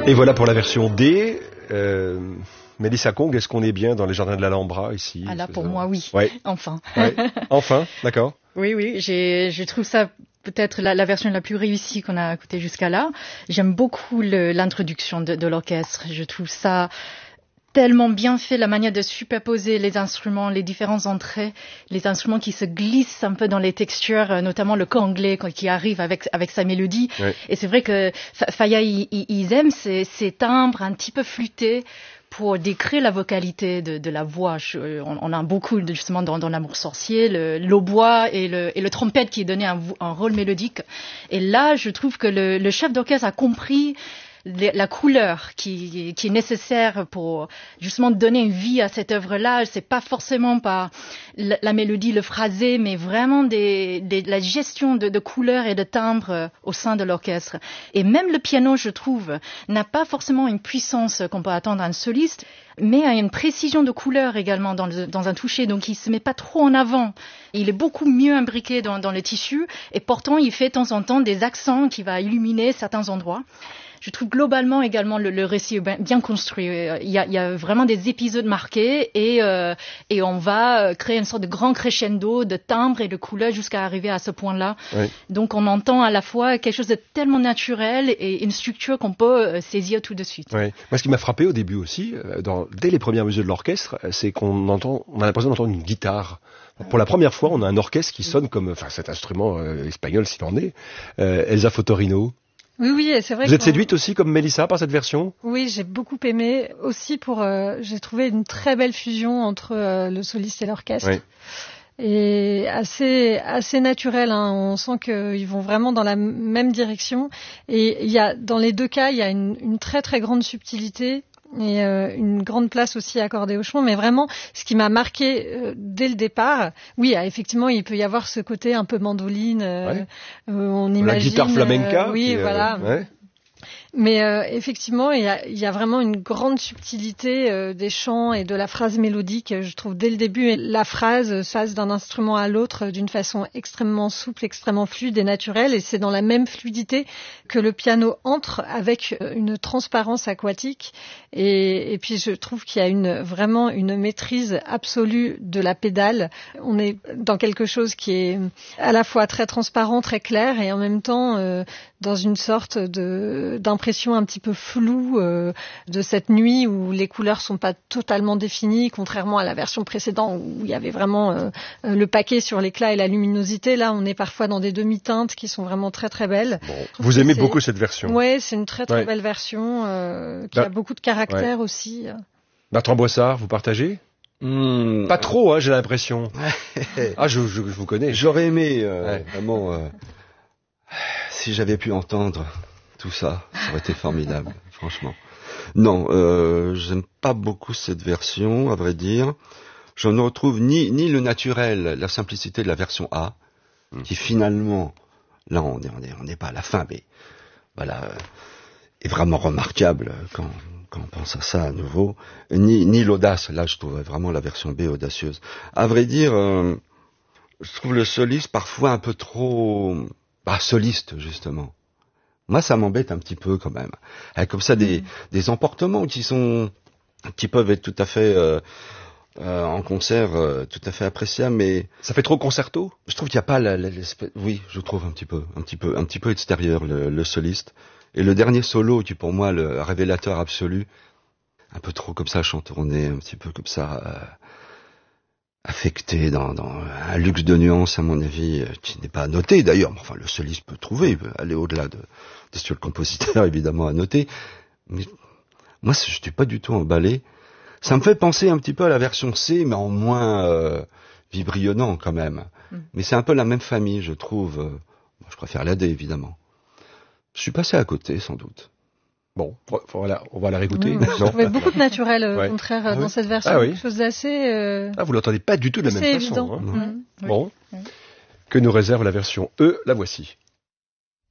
Et voilà pour la version D. Mélissa Kong, est-ce qu'on est bien dans les jardins de l'Alhambra ici? Ah là, pour moi, oui. Ouais. Enfin. Ouais. Enfin, d'accord. Oui, je trouve ça peut-être la version la plus réussie qu'on a écoutée jusqu'à là. J'aime beaucoup l'introduction de l'orchestre. Je trouve ça tellement bien fait, la manière de superposer les instruments, les différentes entrées, les instruments qui se glissent un peu dans les textures, notamment le chor anglais qui arrive avec sa mélodie. Ouais. Et c'est vrai que Faya, ils aiment ces timbres un petit peu flûtés pour décrire la vocalité de la voix. On a beaucoup justement dans L'amour sorcier, le hautbois et le trompette qui donnait un rôle mélodique. Et là, je trouve que le chef d'orchestre a compris la couleur qui est nécessaire pour justement donner une vie à cette œuvre-là. C'est pas forcément par la mélodie, le phrasé, mais vraiment la gestion de couleurs et de timbres au sein de l'orchestre. Et même le piano, je trouve, n'a pas forcément une puissance qu'on peut attendre à un soliste, mais a une précision de couleur également dans un toucher, donc il se met pas trop en avant. Il est beaucoup mieux imbriqué dans le tissu, et pourtant il fait de temps en temps des accents qui va illuminer certains endroits. Je trouve globalement également le récit est bien construit. Il y a vraiment des épisodes marqués et on va créer une sorte de grand crescendo de timbres et de couleurs jusqu'à arriver à ce point-là. Oui. Donc on entend à la fois quelque chose de tellement naturel et une structure qu'on peut saisir tout de suite. Oui. Moi, ce qui m'a frappé au début aussi, dès les premières mesures de l'orchestre, c'est qu'on a l'impression d'entendre une guitare. Pour la première fois, on a un orchestre qui sonne comme, cet instrument espagnol s'il en est, Elsa Fotorino. Oui, et c'est vrai. Vous êtes séduite aussi comme Mélissa par cette version? Oui, j'ai beaucoup aimé aussi j'ai trouvé une très belle fusion entre le soliste et l'orchestre. Oui. Et assez naturel, hein. On sent qu'ils vont vraiment dans la même direction. Et dans les deux cas, il y a une très très grande subtilité et une grande place aussi accordée au chant, mais vraiment ce qui m'a marqué dès le départ, oui, effectivement il peut y avoir ce côté un peu mandoline, on imagine la guitare flamenca, oui, voilà. Mais effectivement, il y a vraiment une grande subtilité des chants et de la phrase mélodique. Je trouve dès le début, la phrase passe d'un instrument à l'autre d'une façon extrêmement souple, extrêmement fluide et naturelle. Et c'est dans la même fluidité que le piano entre avec une transparence aquatique. Et puis je trouve qu'il y a vraiment une maîtrise absolue de la pédale. On est dans quelque chose qui est à la fois très transparent, très clair et en même temps dans une sorte d'impression un petit peu floue de cette nuit où les couleurs sont pas totalement définies, contrairement à la version précédente où il y avait vraiment le paquet sur l'éclat et la luminosité. Là, on est parfois dans des demi-teintes qui sont vraiment très très belles. Bon. Vous aimez beaucoup cette version? Oui, c'est une très très belle version qui a beaucoup de caractère aussi. Bertrand Boissard, vous partagez? Pas trop, hein, j'ai l'impression. Je vous connais. J'aurais aimé vraiment... si j'avais pu entendre tout ça, ça aurait été formidable, franchement. Non, j'aime pas beaucoup cette version, à vrai dire. Je ne retrouve ni le naturel, la simplicité de la version A, qui finalement, là on n'est pas à la fin, mais voilà, est vraiment remarquable quand on pense à ça à nouveau. Ni l'audace, là je trouve vraiment la version B audacieuse. À vrai dire, je trouve le soliste parfois un peu trop... soliste, justement. Moi, ça m'embête un petit peu, quand même. Avec comme ça, des emportements qui peuvent être tout à fait, en concert, tout à fait appréciables, mais... Ça fait trop concerto? Je trouve qu'il n'y a pas oui, je trouve un petit peu extérieur, le soliste. Et le dernier solo, qui pour moi, le révélateur absolu, un peu trop comme ça, chantourné, un petit peu comme ça, affecté dans un luxe de nuances, à mon avis, qui n'est pas à noter d'ailleurs. Enfin, le soliste peut trouver, il peut aller au-delà de ce que le compositeur, évidemment, a noté. Mais moi, je suis pas du tout emballé. Ça me fait penser un petit peu à la version C, mais en moins vibrionnant quand même. Mais c'est un peu la même famille, je trouve. Je préfère la D, évidemment. Je suis passé à côté, sans doute. Bon, voilà, on va la réécouter. Je trouvais beaucoup de naturel, au contraire, dans cette version. Quelque chose d'assez... vous l'entendez pas du tout de la même façon. C'est évident. Hein. Bon, que nous réserve la version E, la voici.